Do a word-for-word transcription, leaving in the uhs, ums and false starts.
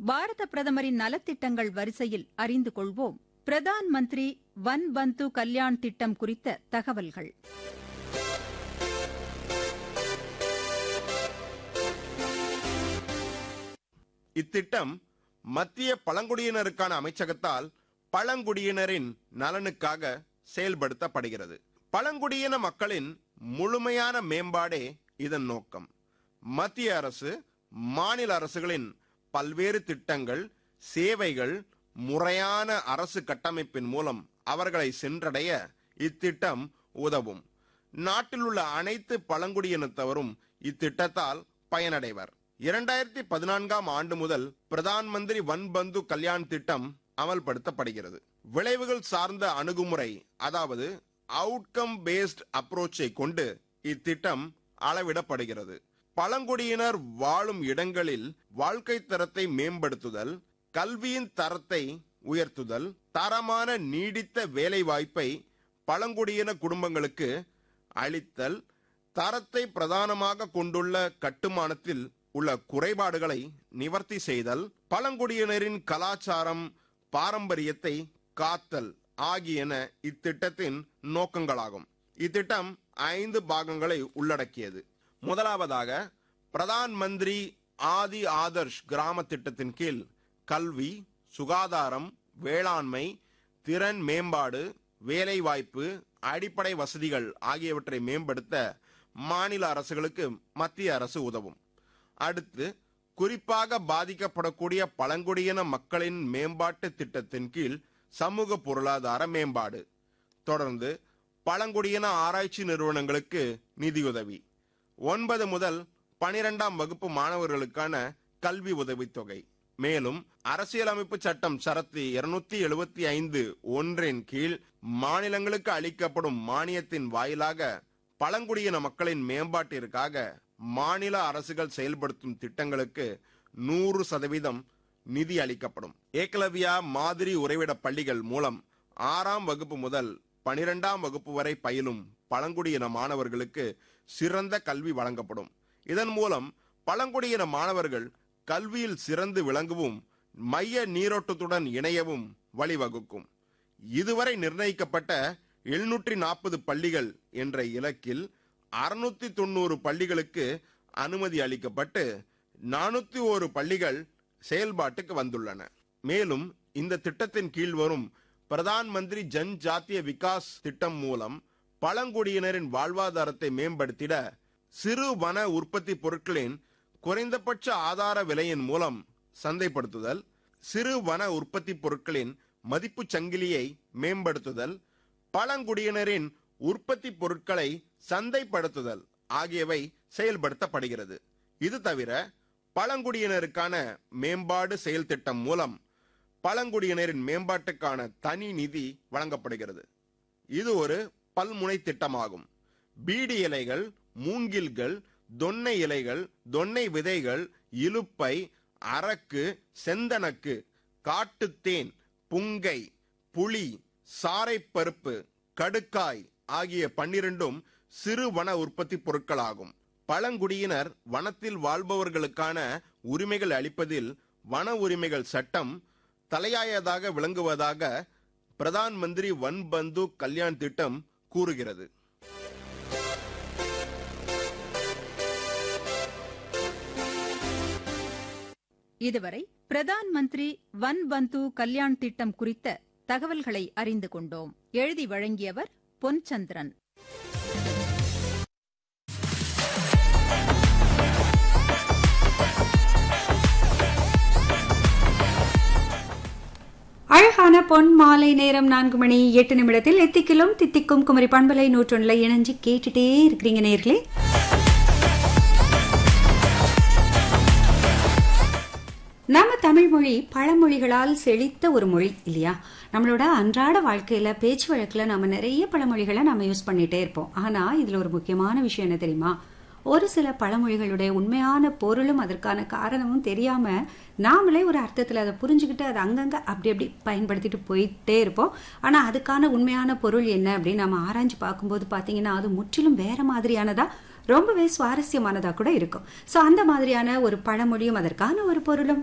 பாரத பிரதமரின் நலத்திட்டங்கள் வரிசையில் அறிந்து கொள்வோம் பிரதான் மந்திரி வன் பந்து கல்யாண் திட்டம் குறித்த தகவல்கள். இத்திட்டம் மத்திய பழங்குடியினருக்கான அமைச்சகத்தால் பழங்குடியினரின் நலனுக்காக செயல்படுத்தப்படுகிறது. பழங்குடியின மக்களின் முழுமையான மேம்பாடே இதன் நோக்கம். மத்திய அரசு மாநில அரசுகளின் பல்வேறு திட்டங்கள், சேவைகள், முறையான அரசு கட்டமைப்பின் மூலம் அவர்களை சென்றடைய இத்திட்டம் உதவும். நாட்டில் உள்ள அனைத்து பழங்குடியினத்தவரும் இத்திட்டத்தால் பயனடைவர். இரண்டாயிரத்தி பதினான்காம் ஆண்டு முதல் பிரதான் மந்திரி வன் பந்து கல்யாண் திட்டம் அமல்படுத்தப்படுகிறது. விளைவுகள் சார்ந்த அணுகுமுறை, அதாவது அவுட்கம் பேஸ்ட் அப்ரோச்சை கொண்டு இத்திட்டம் அளவிடப்படுகிறது. பழங்குடியினர் வாழும் இடங்களில் வாழ்க்கை தரத்தை மேம்படுத்துதல், கல்வியின் தரத்தை உயர்த்துதல், தரமான நீடித்த வேலை வாய்ப்பை பழங்குடியின குடும்பங்களுக்கு அளித்தல், தரத்தை பிரதானமாக கொண்டுள்ள கட்டுமானத்தில் உள்ள குறைபாடுகளை நிவர்த்தி செய்தல், பழங்குடியினரின் கலாச்சாரம் பாரம்பரியத்தை காத்தல் ஆகியன இத்திட்டத்தின் நோக்கங்களாகும். இத்திட்டம் ஐந்து பாகங்களை உள்ளடக்கியது. முதலாவதாக, பிரதான் மந்திரி ஆதி ஆதர்ஷ் கிராம திட்டத்தின் கீழ் கல்வி, சுகாதாரம், வேளாண்மை, திறன் மேம்பாடு, வேலைவாய்ப்பு, அடிப்படை வசதிகள் ஆகியவற்றை மேம்படுத்த மாநில அரசுகளுக்கு மத்திய அரசு உதவும். அடுத்து, குறிப்பாக பாதிக்கப்படக்கூடிய பழங்குடியின மக்களின் மேம்பாட்டு திட்டத்தின் கீழ் சமூக பொருளாதார மேம்பாடு. தொடர்ந்து, பழங்குடியின ஆராய்ச்சி நிறுவனங்களுக்கு நிதியுதவி. ஒன்பது முதல் பனிரெண்டாம் வகுப்பு மாணவர்களுக்கான கல்வி உதவித்தொகை. மேலும் அரசியலமைப்பு சட்டம் சரத்து இருநூத்தி எழுபத்தி ஐந்து ஒன்றின் கீழ் மாநிலங்களுக்கு அளிக்கப்படும் மானியத்தின் வாயிலாக பழங்குடியின மக்களின் மேம்பாட்டிற்காக மாநில அரசுகள் செயல்படுத்தும் திட்டங்களுக்கு நூறு சதவீதம் நிதி அளிக்கப்படும். ஏகலவ்யா மாதிரி உறைவிட பள்ளிகள் மூலம் ஆறாம் வகுப்பு முதல் பனிரெண்டாம் வகுப்பு வரை பயிலும் பழங்குடியின மாணவர்களுக்கு சிறந்த கல்வி வழங்கப்படும். இதன் மூலம் பழங்குடியின மாணவர்கள் கல்வியில் சிறந்து விளங்கவும் மைய நீரோட்டத்துடன் இணையவும் வழிவகுக்கும். இதுவரை நிர்ணயிக்கப்பட்ட எழுநூற்றி நாற்பது பள்ளிகள் என்ற இலக்கில் அறுநூத்தி தொண்ணூறு பள்ளிகளுக்கு அனுமதி அளிக்கப்பட்டு நானூத்தி ஒரு பள்ளிகள் செயல்பாட்டுக்கு வந்துள்ளன. மேலும் இந்த திட்டத்தின் கீழ் வரும் பிரதான் மந்திரி ஜன் ஜாத்திய விகாஸ் திட்டம் மூலம் பழங்குடியினரின் வாழ்வாதாரத்தை மேம்படுத்திட சிறு வன உற்பத்தி பொருட்களின் குறைந்தபட்ச ஆதார விலையின் மூலம் சந்தைப்படுத்துதல், சிறு வன உற்பத்தி பொருட்களின் மதிப்பு சங்கிலியை மேம்படுத்துதல், பழங்குடியினரின் உற்பத்தி பொருட்களை சந்தைப்படுத்துதல் ஆகியவை செயல்படுத்தப்படுகிறது. இது தவிர பழங்குடியினருக்கான மேம்பாடு செயல் திட்டம் மூலம் பழங்குடியினரின் மேம்பாட்டுக்கான தனி நிதி வழங்கப்படுகிறது. இது ஒரு பல்முனை திட்டமாகும். பீடி இலைகள், மூங்கில்கள், தொன்னை இலைகள், தொன்னை விதைகள், இலுப்பை, அரக்கு, செந்தனக்கு, காட்டுத்தேன், புங்கை, புளி, சாரைப்பருப்பு, கடுக்காய் ஆகிய பன்னிரண்டும் சிறு வன உற்பத்தி பொருட்களாகும். பழங்குடியினர் வனத்தில் வாழ்பவர்களுக்கான உரிமைகள் அளிப்பதில் வன உரிமைகள் சட்டம் தலையாயதாக விளங்குவதாக பிரதான் மந்திரி வன் பந்து கல்யாண் திட்டம் கூறுகிறது. இதுவரை பிரதான் மந்திரி வன் பந்து கல்யாண் திட்டம் குறித்த தகவல்களை அறிந்து கொண்டோம். எழுதி வழங்கியவர் பொன்சந்திரன். அழகான பொன் மாலை நேரம் நான்கு மணி எட்டு நிமிடத்தில் எத்திக்கிலும் தித்திக்கும் குமரி பண்பலை நூற்றொன்னுல இணைஞ்சு கேட்டுட்டே இருக்கிறீங்க நேர்களே. நம்ம தமிழ் மொழி பழமொழிகளால் செழித்த ஒரு மொழி இல்லையா? நம்மளோட அன்றாட வாழ்க்கையில பேச்சு வழக்குல நம்ம நிறைய பழமொழிகளை நம்ம யூஸ் பண்ணிட்டே இருப்போம். ஆனா இதுல ஒரு முக்கியமான விஷயம் என்ன தெரியுமா? ஒரு சில பழமொழிகளுடைய உண்மையான பொருளும் அதற்கான காரணமும் தெரியாம நாமளே ஒரு அர்த்தத்துல அதை புரிஞ்சுக்கிட்டு அதை அங்கங்க அப்படி அப்படி பயன்படுத்திட்டு போயிட்டே இருப்போம். ஆனா அதுக்கான உண்மையான பொருள் என்ன அப்படின்னு நம்ம ஆராய்ஞ்சு பார்க்கும்போது பாத்தீங்கன்னா அது முற்றிலும் வேற மாதிரியானதா, ரொம்பவே சுவாரஸ்யமானதா கூட இருக்கும். சோ அந்த மாதிரியான ஒரு பழமொழியும் அதற்கான ஒரு பொருளும்